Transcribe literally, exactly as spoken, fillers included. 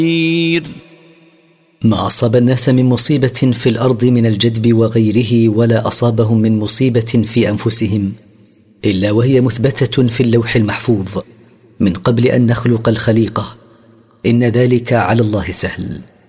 ما أصاب الناس من مصيبة في الأرض من الجدب وغيره ولا أصابهم من مصيبة في أنفسهم إلا وهي مثبتة في اللوح المحفوظ من قبل أن نخلق الخليقة، إن ذلك على الله سهل.